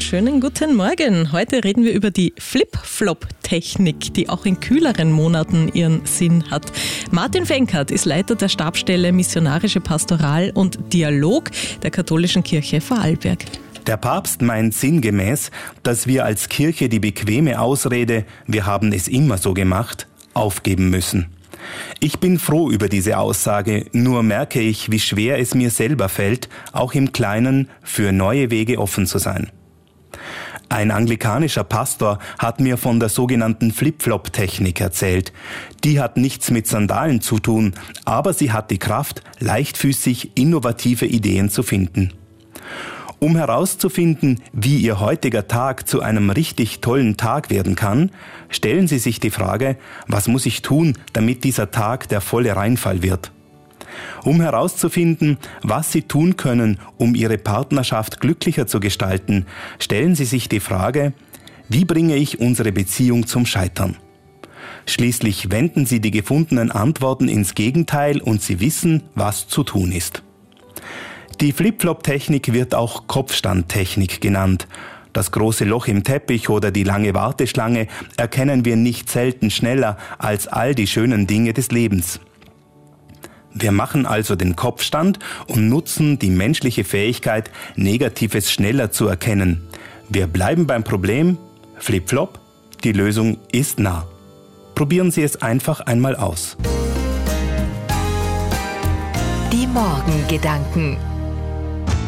schönen guten Morgen. Heute reden wir über die Flip-Flop-Technik, die auch in kühleren Monaten ihren Sinn hat. Martin Fenkert ist Leiter der Stabsstelle Missionarische Pastoral und Dialog der Katholischen Kirche Vorarlberg. Der Papst meint sinngemäß, dass wir als Kirche die bequeme Ausrede, wir haben es immer so gemacht, aufgeben müssen. Ich bin froh über diese Aussage, nur merke ich, wie schwer es mir selber fällt, auch im Kleinen für neue Wege offen zu sein. Ein anglikanischer Pastor hat mir von der sogenannten Flip-Flop-Technik erzählt. Die hat nichts mit Sandalen zu tun, aber sie hat die Kraft, leichtfüßig innovative Ideen zu finden. Um herauszufinden, wie Ihr heutiger Tag zu einem richtig tollen Tag werden kann, stellen Sie sich die Frage, was muss ich tun, damit dieser Tag der volle Reinfall wird? Um herauszufinden, was Sie tun können, um Ihre Partnerschaft glücklicher zu gestalten, stellen Sie sich die Frage, wie bringe ich unsere Beziehung zum Scheitern? Schließlich wenden Sie die gefundenen Antworten ins Gegenteil und Sie wissen, was zu tun ist. Die Flip-Flop-Technik wird auch Kopfstandtechnik genannt. Das große Loch im Teppich oder die lange Warteschlange erkennen wir nicht selten schneller als all die schönen Dinge des Lebens. Wir machen also den Kopfstand und nutzen die menschliche Fähigkeit, Negatives schneller zu erkennen. Wir bleiben beim Problem, Flip-Flop, die Lösung ist nah. Probieren Sie es einfach einmal aus. Die Morgengedanken.